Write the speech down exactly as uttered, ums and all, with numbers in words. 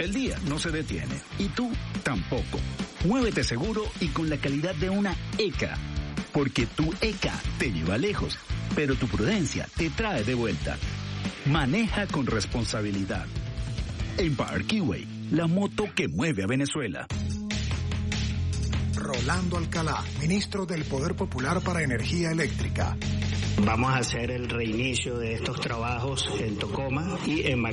El día no se detiene y tú tampoco. Muévete seguro y con la calidad de una E C A. Porque tu E C A te lleva lejos, pero tu prudencia te trae de vuelta. Maneja con responsabilidad. Empire Keyway, la moto que mueve a Venezuela. Rolando Alcalá, ministro del Poder Popular para Energía Eléctrica. Vamos a hacer el reinicio de estos trabajos en Tocoma y en